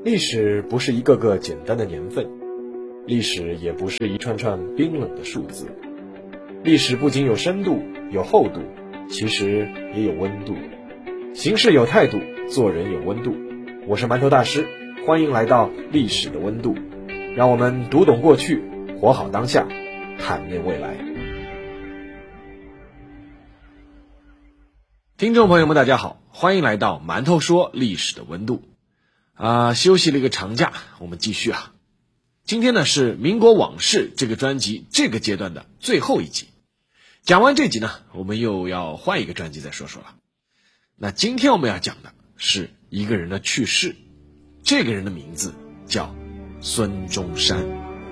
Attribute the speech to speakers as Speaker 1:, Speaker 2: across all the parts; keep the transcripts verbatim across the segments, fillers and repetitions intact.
Speaker 1: 历史不是一个个简单的年份，历史也不是一串串冰冷的数字。历史不仅有深度有厚度，其实也有温度。行事有态度，做人有温度。我是馒头大师，欢迎来到历史的温度，让我们读懂过去，活好当下，坦面未来。听众朋友们大家好，欢迎来到馒头说历史的温度。啊，休息了一个长假，我们继续啊。今天呢是民国往事这个专辑这个阶段的最后一集。讲完这集呢，我们又要换一个专辑再说说了。那今天我们要讲的是一个人的去世，这个人的名字叫孙中山。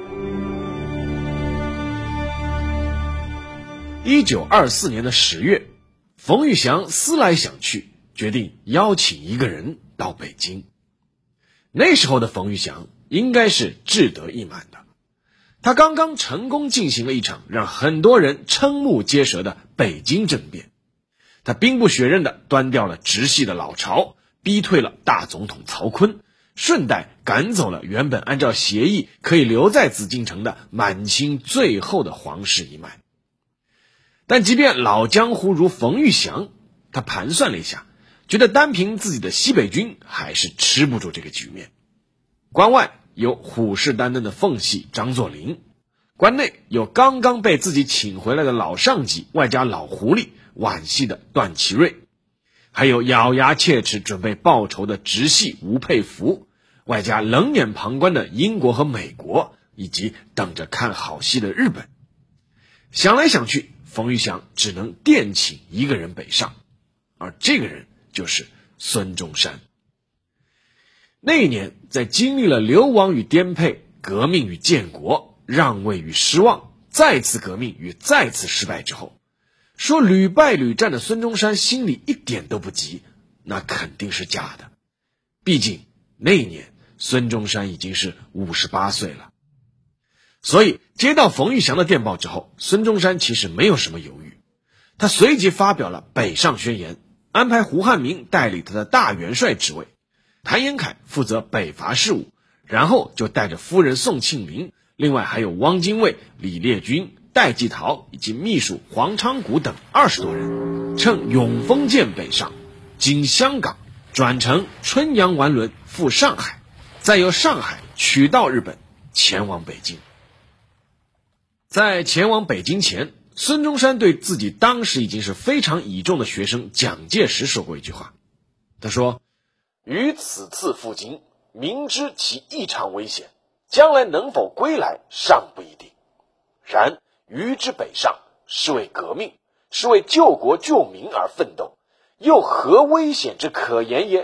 Speaker 1: 一九二四年的十月，冯玉祥思来想去，决定邀请一个人到北京。那时候的冯玉祥应该是志得意满的，他刚刚成功进行了一场让很多人瞠目结舌的北京政变。他兵不血刃地端掉了直系的老巢，逼退了大总统曹锟，顺带赶走了原本按照协议可以留在紫禁城的满清最后的皇室一脉。但即便老江湖如冯玉祥，他盘算了一下，觉得单凭自己的西北军还是吃不住这个局面。关外有虎视眈眈的奉系张作霖，关内有刚刚被自己请回来的老上级外加老狐狸皖系的段祺瑞，还有咬牙切齿准备报仇的直系吴佩孚，外加冷眼旁观的英国和美国，以及等着看好戏的日本。想来想去，冯玉祥只能电请一个人北上，而这个人就是孙中山。那一年，在经历了流亡与颠沛、革命与建国、让位与失望、再次革命与再次失败之后，说屡败屡战的孙中山心里一点都不急，那肯定是假的。毕竟那一年孙中山已经是五十八岁了。所以接到冯玉祥的电报之后，孙中山其实没有什么犹豫，他随即发表了北上宣言，安排胡汉民代理他的大元帅职位，谭延闿负责北伐事务，然后就带着夫人宋庆龄，另外还有汪精卫、李烈钧、戴季陶以及秘书黄昌谷等二十多人，乘永丰舰北上，经香港转乘春洋丸轮赴上海，再由上海取道日本，前往北京。在前往北京前，孙中山对自己当时已经是非常倚重的学生蒋介石说过一句话，他说：于此次赴京，明知其异常危险，将来能否归来尚不一定，然于之北上，是为革命，是为救国救民而奋斗，又何危险之可言也？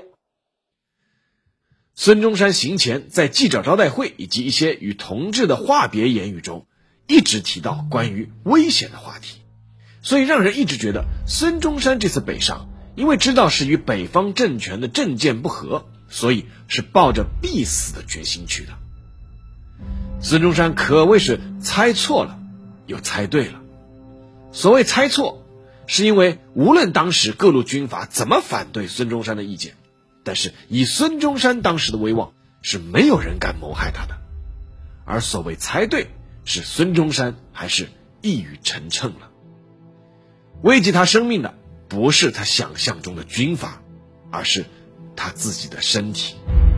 Speaker 1: 孙中山行前在记者招待会以及一些与同志的话别言语中，一直提到关于危险的话题，所以让人一直觉得孙中山这次北上，因为知道是与北方政权的政见不合，所以是抱着必死的决心去的。孙中山可谓是猜错了又猜对了。所谓猜错，是因为无论当时各路军阀怎么反对孙中山的意见，但是以孙中山当时的威望，是没有人敢谋害他的。而所谓猜对，是孙中山还是一语成谶了。危及他生命的不是他想象中的军阀，而是他自己的身体。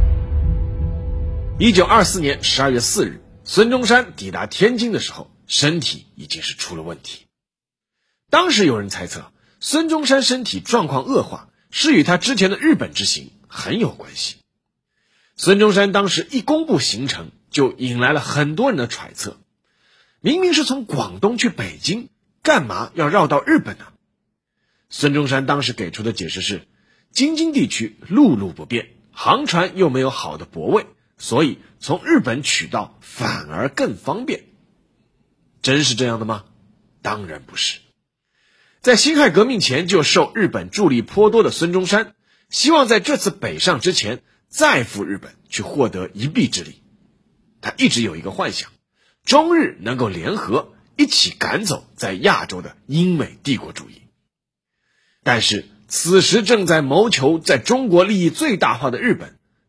Speaker 1: 一九二四年十二月四日，孙中山抵达天津的时候，身体已经是出了问题。当时有人猜测，孙中山身体状况恶化是与他之前的日本之行很有关系。孙中山当时一公布行程，就引来了很多人的揣测，明明是从广东去北京，干嘛要绕到日本呢？孙中山当时给出的解释是，京津地区陆路不便，航船又没有好的泊位，所以从日本取道反而更方便。真是这样的吗？当然不是。在辛亥革命前就受日本助力颇多的孙中山，希望在这次北上之前再赴日本去获得一臂之力。他一直有一个幻想，中日能够联合，一起赶走在亚洲的英美帝国主义。但是此时正在谋求在中国利益最大化的日本，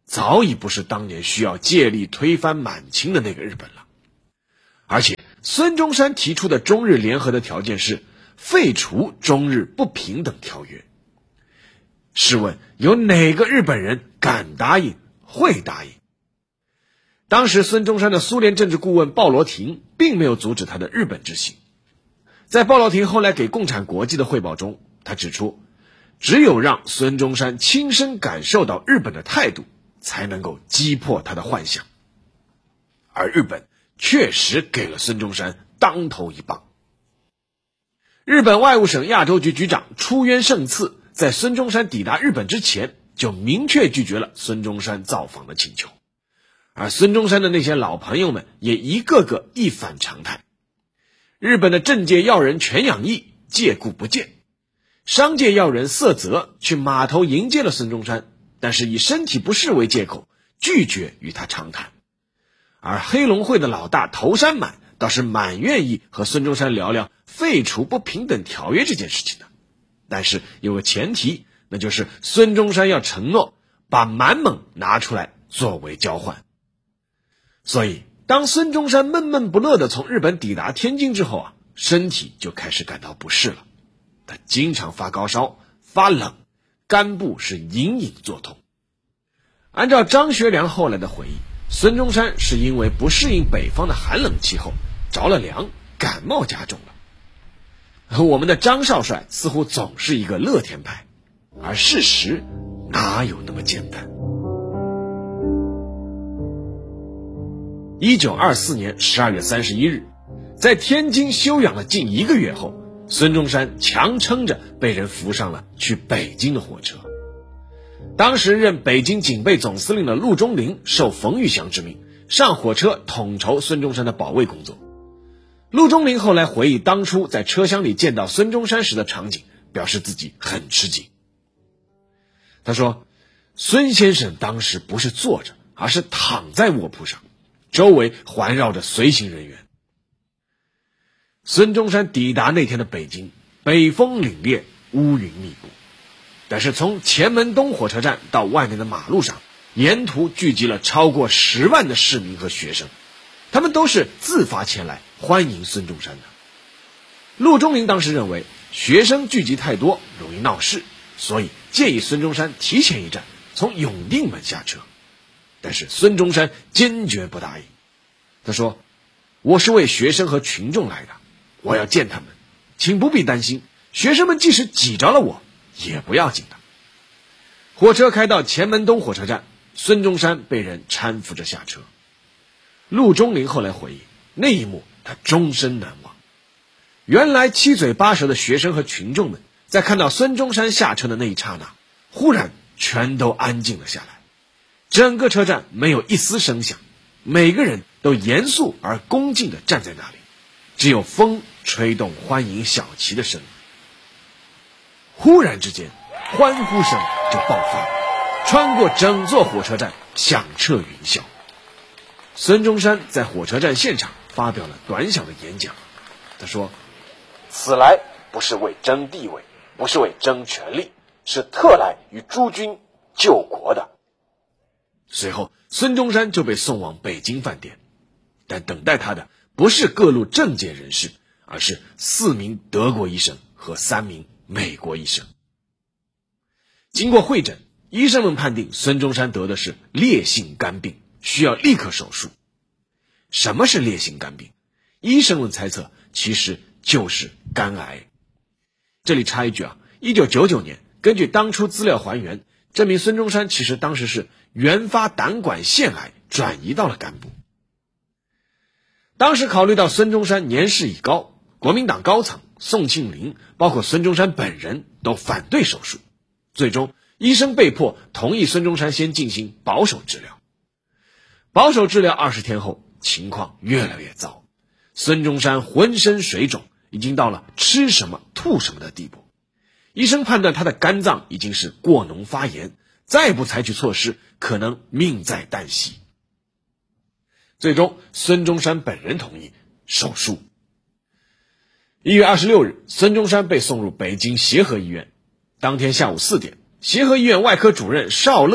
Speaker 1: 早已不是当年需要借力推翻满清的那个日本了。而且孙中山提出的中日联合的条件是废除中日不平等条约。试问有哪个日本人敢答应，会答应？当时孙中山的苏联政治顾问鲍罗廷并没有阻止他的日本之行。在鲍罗廷后来给共产国际的汇报中，他指出，只有让孙中山亲身感受到日本的态度，才能够击破他的幻想。而日本确实给了孙中山当头一棒。日本外务省亚洲局局长出渊胜次在孙中山抵达日本之前，就明确拒绝了孙中山造访的请求。而孙中山的那些老朋友们也一个个一反常态。日本的政界要人全养义借故不见，商界要人色泽去码头迎接了孙中山，但是以身体不适为借口拒绝与他长谈。而黑龙会的老大头山满倒是蛮愿意和孙中山聊聊废除不平等条约这件事情的，但是有个前提，那就是孙中山要承诺把满蒙拿出来作为交换。所以当孙中山闷闷不乐地从日本抵达天津之后啊，身体就开始感到不适了。他经常发高烧、发冷，肝部是隐隐作痛。按照张学良后来的回忆，孙中山是因为不适应北方的寒冷气候，着了凉，感冒加重了。我们的张少帅似乎总是一个乐天派，而事实哪有那么简单。一九二四年十二月三十一日，在天津休养了近一个月后，孙中山强撑着被人扶上了去北京的火车。当时任北京警备总司令的陆中麟受冯玉祥之命，上火车统筹孙中山的保卫工作。陆中麟后来回忆当初在车厢里见到孙中山时的场景，表示自己很吃惊。他说，孙先生当时不是坐着，而是躺在卧铺上，周围环绕着随行人员。孙中山抵达那天的北京，北风凛冽，乌云密布，但是从前门东火车站到外面的马路上，沿途聚集了超过十万的市民和学生，他们都是自发前来欢迎孙中山的。陆中麟当时认为学生聚集太多容易闹事，所以建议孙中山提前一站从永定门下车。但是孙中山坚决不答应。他说，我是为学生和群众来的，我要见他们，请不必担心，学生们即使挤着了我也不要紧的。火车开到前门东火车站，孙中山被人搀扶着下车。陆中麟后来回忆，那一幕他终身难忘。原来七嘴八舌的学生和群众们在看到孙中山下车的那一刹那，忽然全都安静了下来。整个车站没有一丝声响，每个人都严肃而恭敬地站在那里，只有风吹动欢迎小旗的声音。忽然之间，欢呼声就爆发，穿过整座火车站，响彻云霄。孙中山在火车站现场发表了短小的演讲。他说，此来不是为争地位，不是为争权力，是特来与诸君救国的。随后孙中山就被送往北京饭店，但等待他的不是各路政界人士，而是四名德国医生和三名美国医生。经过会诊，医生们判定孙中山得的是烈性肝病，需要立刻手术。什么是烈性肝病？医生们猜测其实就是肝癌。这里插一句啊，一九九九年根据当初资料还原，证明孙中山其实当时是原发胆管腺癌转移到了肝部。当时考虑到孙中山年事已高，国民党高层宋庆龄包括孙中山本人都反对手术，最终医生被迫同意孙中山先进行保守治疗。保守治疗二十天后，情况越来越糟，孙中山浑身水肿，已经到了吃什么吐什么的地步。医生判断他的肝脏已经是过脓发炎，再不采取措施，可能命在旦夕。最终孙中山本人同意手术。一月二十六日，孙中山被送入北京协和医院。当天下午四点，协和医院外科主任邵乐尔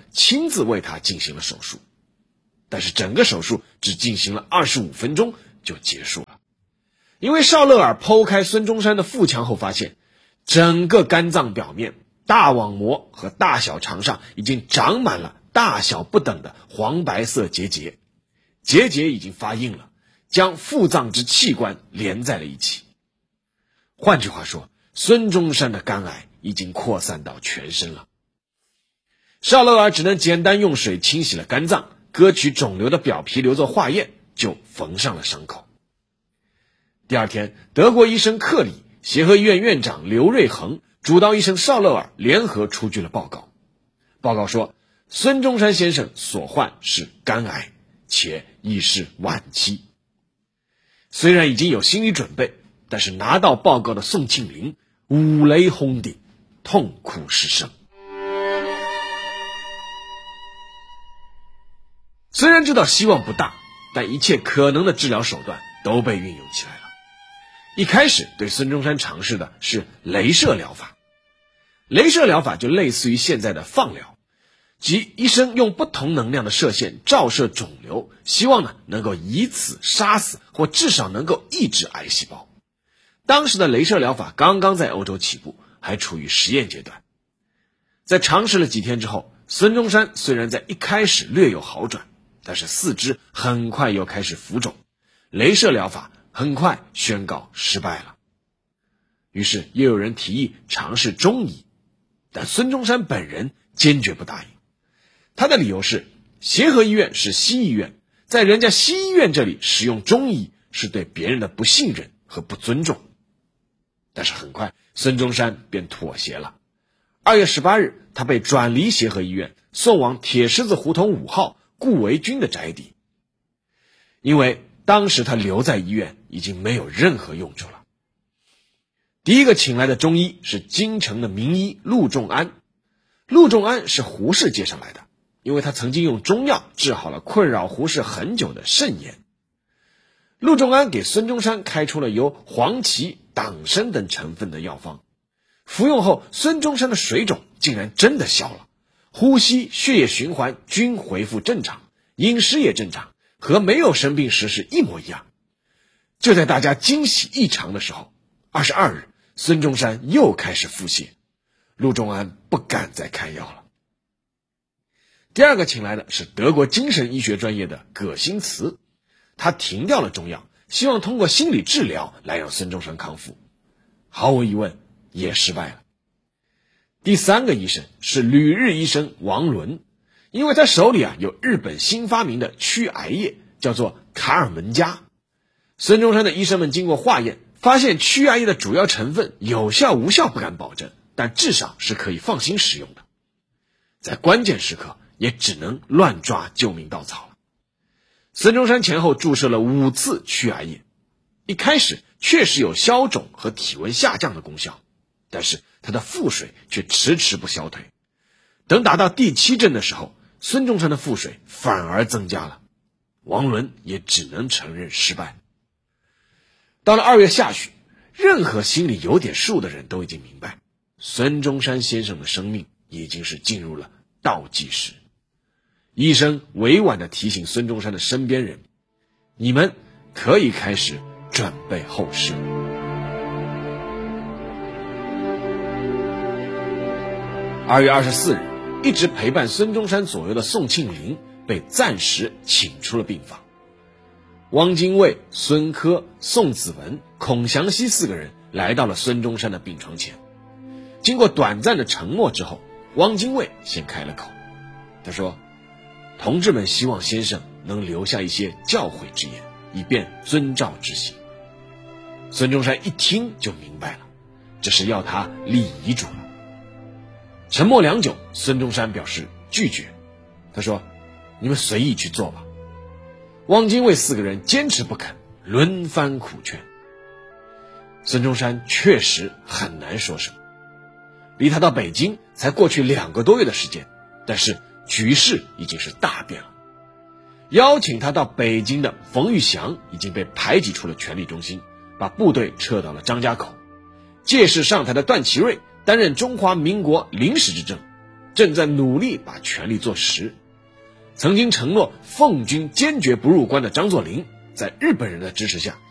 Speaker 1: 亲自为他进行了手术。但是整个手术只进行了二十五分钟就结束了。因为邵乐尔剖开孙中山的腹腔后发现，整个肝脏表面、大网膜和大小肠上已经长满了大小不等的黄白色结节，结节已经发硬了，将腹脏之器官连在了一起。换句话说，孙中山的肝癌已经扩散到全身了。邵乐尔只能简单用水清洗了肝脏，割取肿瘤的表皮留作化验，就缝上了伤口。第二天，德国医生克里、协和医院院长刘瑞恒、主刀医生邵乐尔联合出具了报告。报告说，孙中山先生所患是肝癌，且已是晚期。虽然已经有心理准备，但是拿到报告的宋庆龄五雷轰顶，痛哭失声。虽然知道希望不大，但一切可能的治疗手段都被运用起来了。一开始对孙中山尝试的是雷射疗法。雷射疗法就类似于现在的放疗，即医生用不同能量的射线照射肿瘤，希望呢能够以此杀死或至少能够抑制癌细胞。当时的雷射疗法刚刚在欧洲起步，还处于实验阶段。在尝试了几天之后，孙中山虽然在一开始略有好转，但是四肢很快又开始浮肿，雷射疗法很快宣告失败了。于是又有人提议尝试中医，但孙中山本人坚决不答应。他的理由是，协和医院是西医院，在人家西医院这里使用中医是对别人的不信任和不尊重。但是很快孙中山便妥协了。二月十八日，他被转离协和医院，送往铁狮子胡同五号顾维钧的宅邸。因为当时他留在医院已经没有任何用处了。第一个请来的中医是京城的名医陆仲安。陆仲安是胡适介绍来的，因为他曾经用中药治好了困扰胡适很久的肾炎。陆仲安给孙中山开出了由黄芪、党参等成分的药方，服用后孙中山的水肿竟然真的消了，呼吸、血液循环均恢复正常，饮食也正常，和没有生病时是一模一样。就在大家惊喜异常的时候，二十二日孙中山又开始腹泻，陆仲安不敢再开药了。第二个请来的是德国精神医学专业的葛新茨，他停掉了中药，希望通过心理治疗来让孙中山康复，毫无疑问也失败了。第三个医生是旅日医生王伦，因为他手里啊有日本新发明的驱癌液，叫做卡尔门加。孙中山的医生们经过化验，发现驱癌液的主要成分有效无效不敢保证，但至少是可以放心使用的。在关键时刻也只能乱抓救命稻草了。孙中山前后注射了五次驱癌液，一开始确实有消肿和体温下降的功效，但是他的腹水却迟迟不消退。等打到第七针的时候，孙中山的腹水反而增加了，王伦也只能承认失败。到了二月下旬，任何心里有点数的人都已经明白，孙中山先生的生命已经是进入了倒计时。医生委婉地提醒孙中山的身边人，你们可以开始准备后事。二月二十四日，一直陪伴孙中山左右的宋庆龄被暂时请出了病房。汪精卫、孙科、宋子文、孔祥熙四个人来到了孙中山的病床前。经过短暂的沉默之后，汪精卫先开了口，他说，同志们希望先生能留下一些教诲之言，以便遵照执行。孙中山一听就明白了，这是要他立遗嘱了。沉默良久，孙中山表示拒绝，他说，你们随意去做吧。汪精卫四个人坚持不肯，轮番苦劝。孙中山确实很难说什么。离他到北京才过去两个多月的时间，但是局势已经是大变了。邀请他到北京的冯玉祥已经被排挤出了权力中心，把部队撤到了张家口。届时上台的段祺瑞担任中华民国临时执政， 正在努力把权力做实。曾经承诺奉军坚决不入关的张作霖，在日本人的支持下